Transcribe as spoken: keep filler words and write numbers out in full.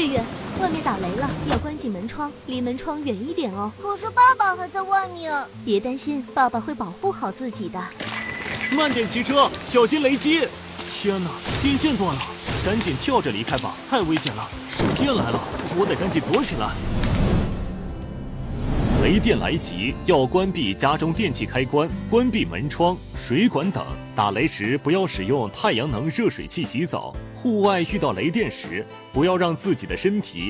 月月，外面打雷了，要关紧门窗，离门窗远一点哦。 可是爸爸还在外面。 别担心，爸爸会保护好自己的。 慢点骑车，小心雷击！天哪，电线断了，赶紧跳着离开吧，太危险了！闪电来了，我得赶紧躲起来。雷电来袭，要关闭家中电器开关，关闭门窗、水管等。打雷时不要使用太阳能热水器洗澡。户外遇到雷电时，不要让自己的身体